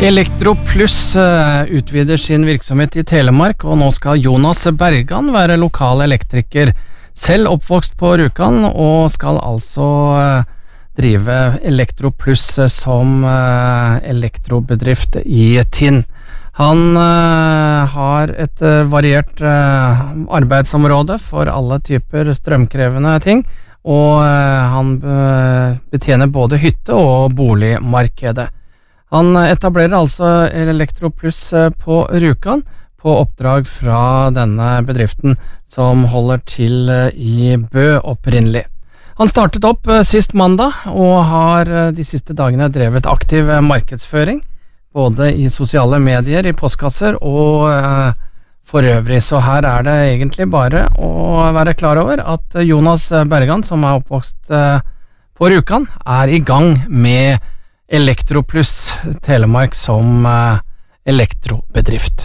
Elektroplus utvider sin virksomhet i Telemark, og nå skal Jonas Bergan være lokal elektriker, selv oppvokst på Rjukan, og skal altså drive Elektroplus som elektrobedrift i Tinn. Han har et variert arbeidsområde for alle typer strømkrevende ting, og han betjener både hytte- og boligmarkedet. Han etablerer altså Elektroplus på Rjukan på oppdrag fra denne bedriften som holder til i Bø opprinnelig. Han startet opp sist mandag og har de siste dagene drevet aktiv markedsføring, både i sosiale medier, i postkasser og for øvrig. Så her er det egentlig bare å være klar over at Jonas Bergan, som er oppvokst på Rjukan, er i gang med Elektroplus Telemark som elektrobedrift.